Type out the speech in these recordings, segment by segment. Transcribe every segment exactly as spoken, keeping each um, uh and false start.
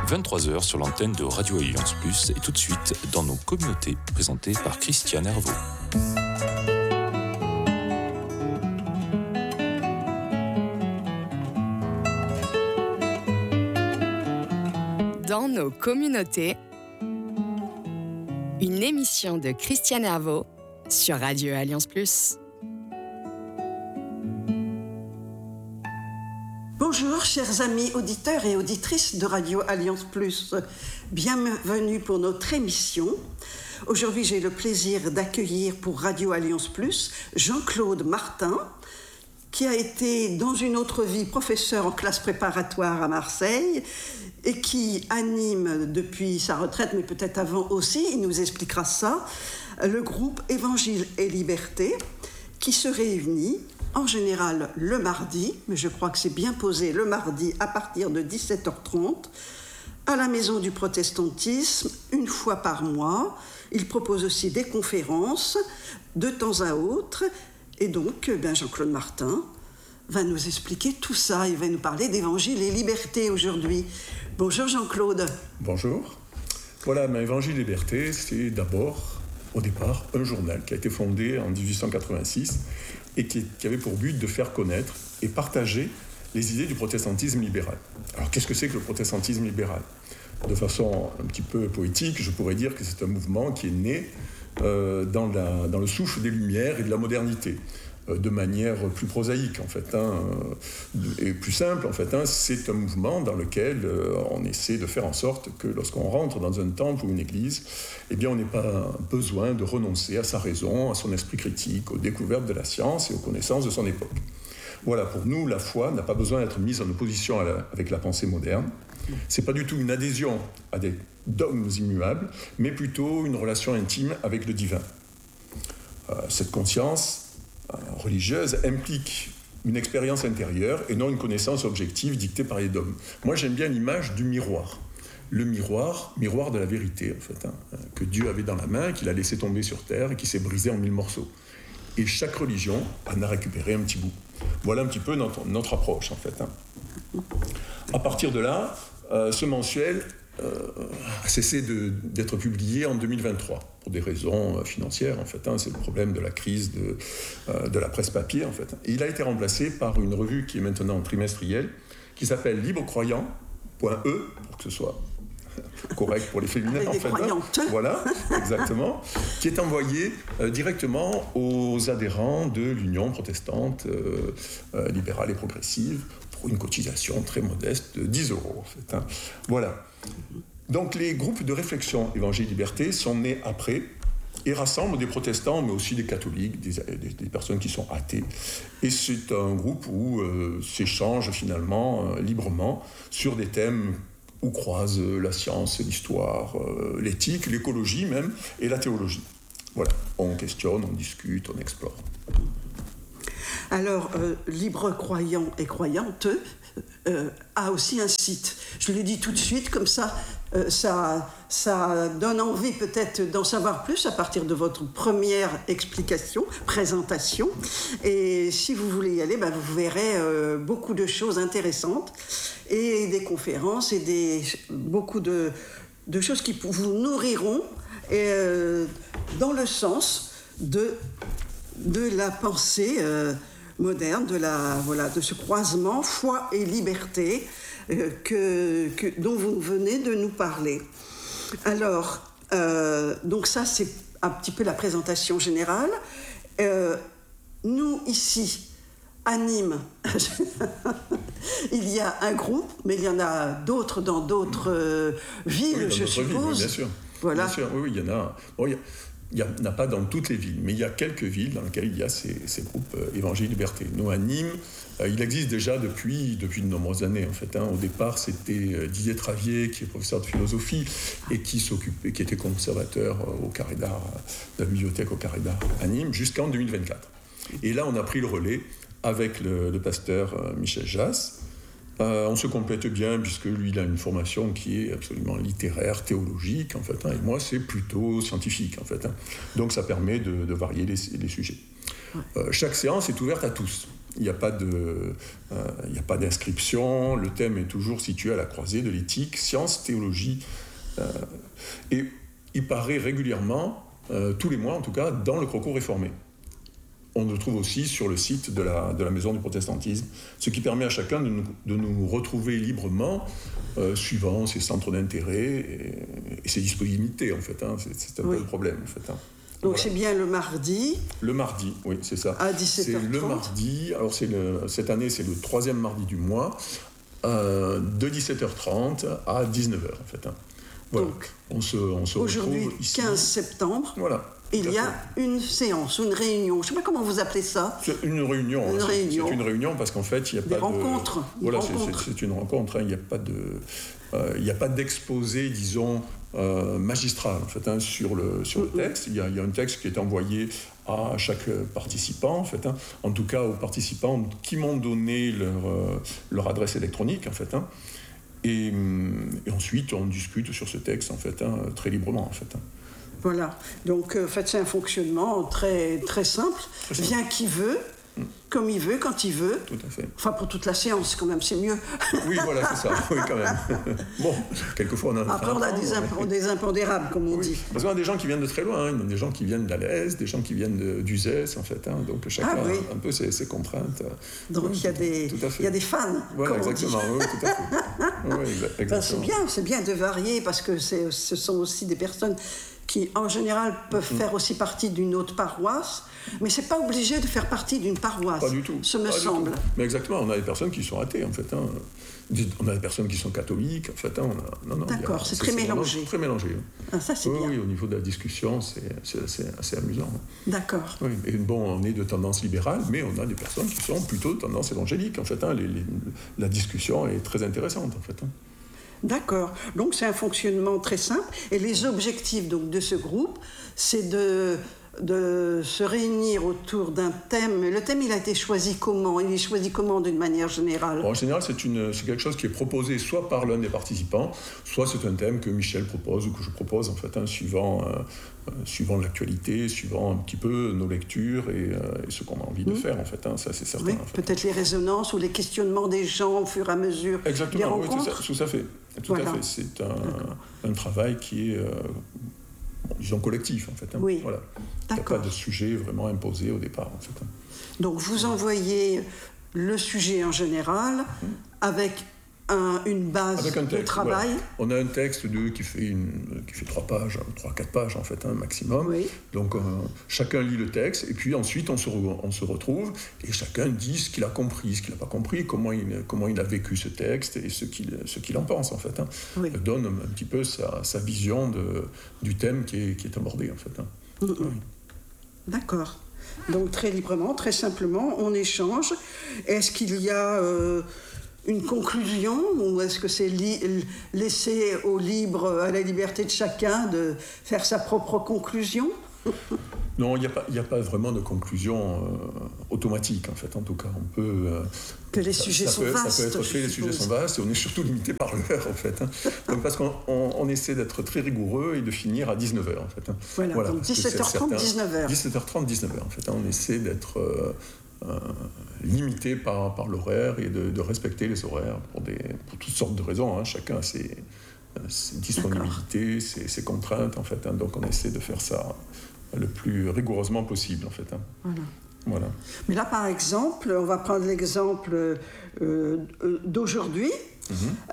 vingt-trois heures sur l'antenne de Radio Alliance Plus et tout de suite dans nos communautés, présentées par Christiane Hervaux. Dans nos communautés, une émission de Christiane Hervaux sur Radio Alliance Plus. Bonjour chers amis auditeurs et auditrices de Radio Alliance Plus, bienvenue pour notre émission. Aujourd'hui j'ai le plaisir d'accueillir pour Radio Alliance Plus Jean-Claude Martin, qui a été dans une autre vie professeur en classe préparatoire à Marseille et qui anime depuis sa retraite, mais peut-être avant aussi, il nous expliquera ça, le groupe Évangile et Liberté, qui se réunit en général le mardi, mais je crois que c'est bien posé, le mardi à partir de dix-sept heures trente, à la Maison du Protestantisme, une fois par mois. Il propose aussi des conférences de temps à autre. Et donc, ben Jean-Claude Martin va nous expliquer tout ça. Il va nous parler d'Évangile et Liberté aujourd'hui. Bonjour Jean-Claude. Bonjour. Voilà, mais Évangile et Liberté, c'est d'abord, au départ, un journal qui a été fondé en dix-huit cent quatre-vingt-six et qui, qui avait pour but de faire connaître et partager les idées du protestantisme libéral. Alors, qu'est-ce que c'est que le protestantisme libéral ? De façon un petit peu poétique, je pourrais dire que c'est un mouvement qui est né euh, dans, la, dans le souffle des Lumières et de la modernité, euh, de manière plus prosaïque, en fait, hein, euh, et plus simple, en fait. Hein, c'est un mouvement dans lequel euh, on essaie de faire en sorte que lorsqu'on rentre dans un temple ou une église, eh bien, on n'ait pas besoin de renoncer à sa raison, à son esprit critique, aux découvertes de la science et aux connaissances de son époque. Voilà, pour nous, la foi n'a pas besoin d'être mise en opposition à la, avec la pensée moderne. Ce n'est pas du tout une adhésion à des dogmes immuables, mais plutôt une relation intime avec le divin. Euh, cette conscience euh, religieuse implique une expérience intérieure et non une connaissance objective dictée par les dogmes. Moi, j'aime bien l'image du miroir. Le miroir, miroir de la vérité, en fait, hein, que Dieu avait dans la main, qu'il a laissé tomber sur terre et qui s'est brisé en mille morceaux. Et chaque religion en a récupéré un petit bout. Voilà un petit peu notre, notre approche, en fait. Hein. À partir de là, euh, ce mensuel euh, a cessé de, d'être publié en deux mille vingt-trois, pour des raisons financières, en fait. Hein. C'est le problème de la crise de, euh, de la presse papier, en fait. Et il a été remplacé par une revue qui est maintenant trimestrielle, qui s'appelle librecroyant point e, pour que ce soit correct pour les féminins, en fait. Hein. Voilà, exactement. Qui est envoyé euh, directement aux adhérents de l'Union protestante euh, euh, libérale et progressive pour une cotisation très modeste de dix euros, en fait. Hein. Voilà. Donc, les groupes de réflexion Évangile et Liberté sont nés après et rassemblent des protestants, mais aussi des catholiques, des, des, des personnes qui sont athées. Et c'est un groupe où euh, s'échangent finalement euh, librement sur des thèmes où croisent la science, l'histoire, euh, l'éthique, l'écologie même, et la théologie. Voilà, on questionne, on discute, on explore. Alors, euh, Libre Croyant et Croyante euh, a aussi un site. Je le dis tout de suite, comme ça, euh, ça, ça donne envie peut-être d'en savoir plus à partir de votre première explication, présentation. Et si vous voulez y aller, ben, vous verrez euh, beaucoup de choses intéressantes et des conférences et des, beaucoup de, de choses qui vous nourriront et, euh, dans le sens de, de la pensée euh, moderne, de, la, voilà, de ce croisement foi et liberté euh, que, que, dont vous venez de nous parler. Alors, euh, donc ça c'est un petit peu la présentation générale. Euh, nous ici, à Nîmes, il y a un groupe, mais il y en a d'autres dans d'autres euh, villes, oui, dans je suppose. Villes, bien sûr. Voilà. Bien sûr, oui, oui, il y en a. Bon, il y a Il n'y en a pas dans toutes les villes, mais il y a quelques villes dans lesquelles il y a ces, ces groupes euh, Évangile et Liberté. Nous, à Nîmes, euh, il existe déjà depuis, depuis de nombreuses années, en fait. Hein. Au départ, c'était euh, Didier Travier, qui est professeur de philosophie et qui s'occupait, qui était conservateur euh, au Carré d'Art, de la bibliothèque au Carré d'Art à Nîmes, jusqu'en deux mille vingt-quatre. Et là, on a pris le relais avec le, le pasteur euh, Michel Jass. Euh, on se complète bien, puisque lui, il a une formation qui est absolument littéraire, théologique, en fait, hein, et moi, c'est plutôt scientifique, en fait. Hein. Donc, ça permet de, de varier les, les sujets. Euh, chaque séance est ouverte à tous. Il n'y a pas de, euh, il n'y a pas d'inscription. Le thème est toujours situé à la croisée de l'éthique, science, théologie. Euh, et il paraît régulièrement, euh, tous les mois en tout cas, dans le Croco réformé. On le trouve aussi sur le site de la, de la Maison du Protestantisme, ce qui permet à chacun de nous, de nous retrouver librement, euh, suivant ses centres d'intérêt et, et ses disponibilités, en fait. Hein. C'est, c'est un oui. peu le problème, en fait. Hein. Donc voilà. C'est bien le mardi. Le mardi, oui, c'est ça. À dix-sept heures trente. C'est le mardi, alors c'est le, cette année, c'est le troisième mardi du mois, euh, de dix-sept heures trente à dix-neuf heures, en fait. Hein. Voilà. Donc, on se, on se aujourd'hui, retrouve ici. quinze septembre. Voilà. Il y a une séance, une réunion, je ne sais pas comment vous appelez ça. C'est une réunion. Une c'est, réunion. c'est une réunion parce qu'en fait, il n'y a Des pas rencontres. de... Voilà, c'est, c'est, c'est une rencontre. Hein, il n'y a pas de, euh, il n'y a pas d'exposé, disons, euh, magistral en fait, hein, sur le sur le texte. Il y a, il y a un texte qui est envoyé à chaque participant, en fait. Hein, en tout cas, aux participants qui m'ont donné leur euh, leur adresse électronique, en fait. Hein, et, et ensuite, on discute sur ce texte, en fait, hein, très librement, en fait. Hein. Voilà, donc en fait c'est un fonctionnement très, très simple, très simple. Vient qui veut, mm. comme il veut, quand il veut. Tout à fait. Enfin pour toute la séance quand même, c'est mieux. Oui, voilà, c'est ça, oui quand même. Bon, quelquefois on a... Après on a des, imp- des impondérables, comme on oui. dit. Parce qu'on a des gens qui viennent de très loin, hein. Des gens qui viennent d'Alès, des gens qui viennent de, d'Uzès, en fait. Hein. Donc chacun ah, oui. a un peu ses, ses contraintes. Donc il oui, y, a des, y a des fans, voilà, comme exactement, on dit. Oui, tout à fait. Oui, exactement. Ben, c'est bien, c'est bien de varier, parce que c'est, ce sont aussi des personnes... qui, en général, peuvent mmh. faire aussi partie d'une autre paroisse, mais c'est pas obligé de faire partie d'une paroisse. Pas du tout. Ce me pas semble. Mais exactement, on a des personnes qui sont athées, en fait. Hein. On a des personnes qui sont catholiques, en fait. Hein. On a... non, non, D'accord, a... c'est, c'est très mélangé. Très mélangé. Ah, ça, c'est oui, bien. Oui, au niveau de la discussion, c'est, c'est, assez, assez amusant. D'accord. Oui, et bon, on est de tendance libérale, mais on a des personnes qui sont plutôt de tendance évangélique, en fait. Hein. Les, les... La discussion est très intéressante, en fait. Hein. D'accord. Donc c'est un fonctionnement très simple. Et les objectifs donc, de ce groupe, c'est de, de se réunir autour d'un thème. Le thème, il a été choisi comment ? Il est choisi comment d'une manière générale ? En général, c'est, une, c'est quelque chose qui est proposé soit par l'un des participants, soit c'est un thème que Michel propose ou que je propose, en fait, hein, suivant, euh, euh, suivant l'actualité, suivant un petit peu nos lectures et, euh, et ce qu'on a envie mmh. de faire, en fait. Hein, ça, c'est certain. Oui, en fait. Peut-être les résonances ou les questionnements des gens au fur et à mesure. Exactement, des rencontres. Oui, tout, ça, tout ça fait. Tout voilà. à fait. C'est un, un travail qui est, euh, bon, disons, collectif, en fait. Hein. Oui. Voilà. Il n'y a pas de sujet vraiment imposé au départ, en fait. Hein. Donc, vous envoyez le sujet en général mmh. avec un, une base avec un texte, de travail. Voilà. On a un texte de, qui, fait une, qui fait trois pages, trois, quatre pages, en fait, un hein, maximum. Oui. Donc, euh, chacun lit le texte, et puis ensuite, on se, re, on se retrouve, et chacun dit ce qu'il a compris, ce qu'il n'a pas compris, comment il, comment il a vécu ce texte, et ce qu'il, ce qu'il en pense, en fait. Hein. Oui. Donne un petit peu sa, sa vision de, du thème qui est, qui est abordé, en fait. Hein. Mmh. Oui. D'accord. Donc, très librement, très simplement, on échange. Est-ce qu'il y a... Euh, une conclusion, ou est-ce que c'est li- laissé au libre, à la liberté de chacun de faire sa propre conclusion ? Non, il n'y a, a pas vraiment de conclusion euh, automatique, en fait. En tout cas, on peut... Euh, que les ça, sujets ça sont peut, vastes. Ça peut être fait, les sujets sont vastes, et on est surtout limité par l'heure, en fait. Hein. Donc, parce qu'on on, on essaie d'être très rigoureux et de finir à dix-neuf heures, en fait. Hein. Voilà, voilà, donc dix-sept heures trente, dix-neuf heures. dix-sept heures trente, dix-neuf heures, en fait. Hein. On essaie d'être... Euh, Euh, limité par, par l'horaire et de, de respecter les horaires pour, des, pour toutes sortes de raisons. Hein. Chacun a ses, ses disponibilités, ses, ses contraintes, en fait. Hein. Donc on essaie de faire ça le plus rigoureusement possible, en fait. Hein. Voilà. Voilà. Mais là, par exemple, on va prendre l'exemple euh, d'aujourd'hui. Mm-hmm.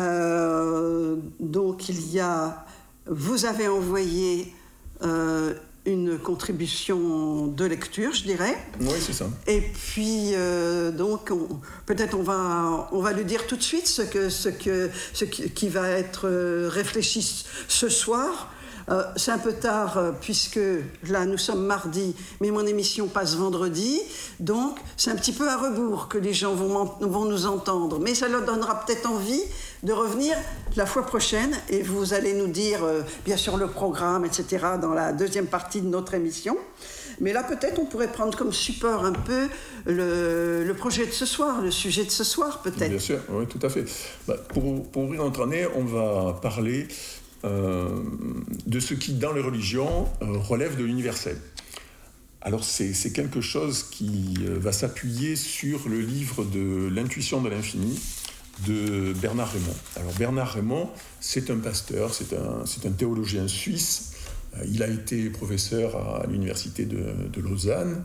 Euh, donc il y a... Vous avez envoyé... Euh, une contribution de lecture, je dirais. Oui, c'est ça. Et puis, euh, donc, on, peut-être on va, on va lui dire tout de suite ce, que, ce, que, ce qui, qui va être réfléchi ce soir. Euh, c'est un peu tard, euh, puisque là, nous sommes mardi, mais mon émission passe vendredi. Donc, c'est un petit peu à rebours que les gens vont, vont nous entendre. Mais ça leur donnera peut-être envie de revenir la fois prochaine. Et vous allez nous dire, euh, bien sûr, le programme, et cetera, dans la deuxième partie de notre émission. Mais là, peut-être, on pourrait prendre comme support un peu le, le projet de ce soir, le sujet de ce soir, peut-être. Bien sûr, oui, tout à fait. Bah, pour, pour ouvrir notre année, on va parler... Euh, de ce qui, dans les religions, euh, relève de l'universel. Alors c'est, c'est quelque chose qui va s'appuyer sur le livre de L'intuition de l'infini de Bernard Raymond. Alors Bernard Raymond, c'est un pasteur, c'est un, c'est un théologien suisse. Il a été professeur à l'université de, de Lausanne.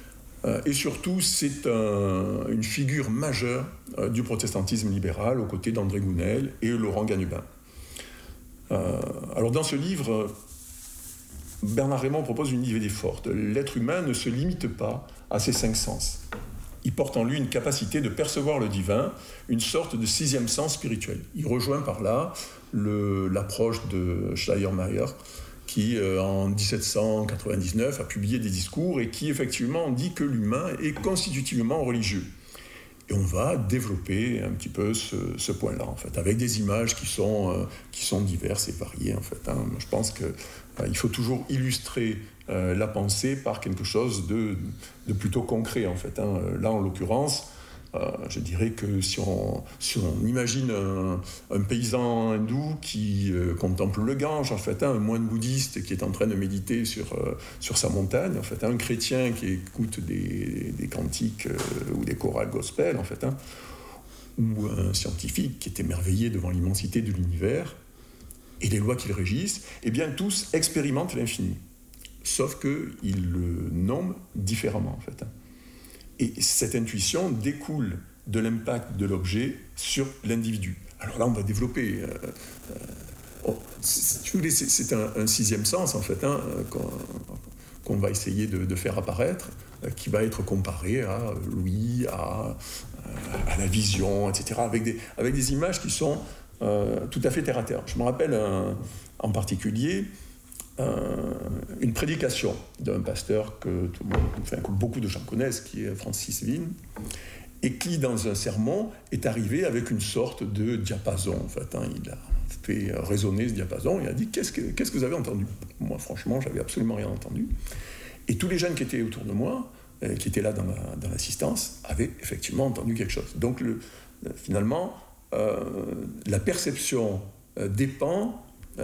Et surtout, c'est un, une figure majeure du protestantisme libéral aux côtés d'André Gounel et Laurent Gagnebin. Euh, alors dans ce livre, Bernard Raymond propose une idée forte. L'être humain ne se limite pas à ses cinq sens. Il porte en lui une capacité de percevoir le divin, une sorte de sixième sens spirituel. Il rejoint par là le, l'approche de Schleiermacher, qui euh, en dix-sept cent quatre-vingt-dix-neuf a publié des discours et qui effectivement dit que l'humain est constitutivement religieux. Et on va développer un petit peu ce, ce point-là, en fait, avec des images qui sont, euh, qui sont diverses et variées, en fait. Hein. Je pense qu'il euh, faut toujours illustrer euh, la pensée par quelque chose de, de plutôt concret, en fait. Hein. Là, en l'occurrence, euh, je dirais que si on, si on imagine un, un paysan hindou qui euh, contemple le Gange, en fait, hein, un moine bouddhiste qui est en train de méditer sur, euh, sur sa montagne, en fait, hein, un chrétien qui écoute des, des cantiques euh, ou des chorales gospel, en fait, hein, ou un scientifique qui est émerveillé devant l'immensité de l'univers et les lois qui le régissent, eh bien tous expérimentent l'infini, sauf qu'ils le nomment différemment, en fait. Hein. Et cette intuition découle de l'impact de l'objet sur l'individu. Alors là, on va développer... Euh, euh, oh, c'est, c'est, c'est un, un sixième sens, en fait, hein, qu'on, qu'on va essayer de, de faire apparaître, euh, qui va être comparé à l'ouïe, à, à la vision, et cetera, avec des, avec des images qui sont euh, tout à fait terre à terre. Je me rappelle un, en particulier... Euh, une prédication d'un pasteur que, tout le monde, enfin, que beaucoup de gens connaissent, qui est Francis Wien, et qui, dans un sermon, est arrivé avec une sorte de diapason. En fait, hein. Il a fait résonner ce diapason, il a dit qu'est-ce que, qu'est-ce que vous avez entendu ? Moi, franchement, j'avais absolument rien entendu. Et tous les jeunes qui étaient autour de moi, euh, qui étaient là dans, la, dans l'assistance, avaient effectivement entendu quelque chose. Donc, le, finalement, euh, la perception euh, dépend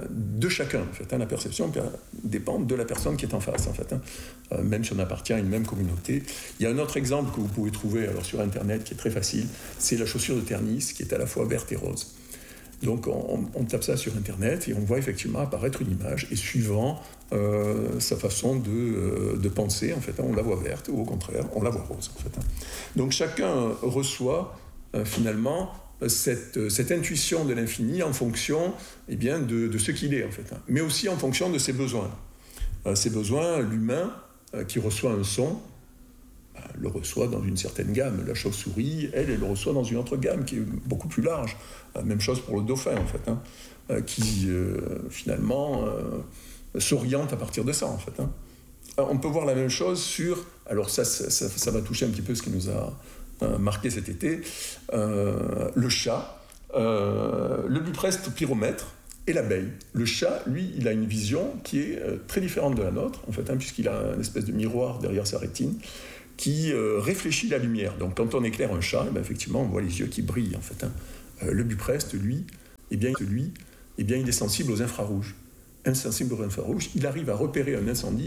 de chacun, en fait. Hein, la perception dépend de la personne qui est en face, en fait. Hein, euh, même si on appartient à une même communauté. Il y a un autre exemple que vous pouvez trouver alors, sur Internet qui est très facile, c'est la chaussure de Ternis, qui est à la fois verte et rose. Donc on, on tape ça sur Internet et on voit effectivement apparaître une image, et suivant euh, sa façon de, euh, de penser, en fait, hein, on la voit verte, ou au contraire, on la voit rose, en fait. Hein. Donc chacun reçoit euh, finalement Cette, cette intuition de l'infini en fonction eh bien, de, de ce qu'il est, en fait, hein. Mais aussi en fonction de ses besoins. Euh, ses besoins, l'humain euh, qui reçoit un son, euh, le reçoit dans une certaine gamme. La chauve-souris, elle, elle le reçoit dans une autre gamme qui est beaucoup plus large. Euh, même chose pour le dauphin, en fait, hein, euh, qui euh, finalement euh, s'oriente à partir de ça, en fait. Hein. Alors, on peut voir la même chose sur... Alors ça, ça, ça, ça va toucher un petit peu ce qui nous a... marqué cet été, euh, le chat, euh, le bupreste pyromètre et l'abeille. Le chat, lui, il a une vision qui est euh, très différente de la nôtre, en fait, hein, puisqu'il a une espèce de miroir derrière sa rétine qui euh, réfléchit la lumière. Donc, quand on éclaire un chat, eh bien, effectivement, on voit les yeux qui brillent, en fait. Hein. Euh, le bupreste, lui, eh bien, lui, eh bien, il est sensible aux infrarouges. Insensible aux infrarouges, il arrive à repérer un incendie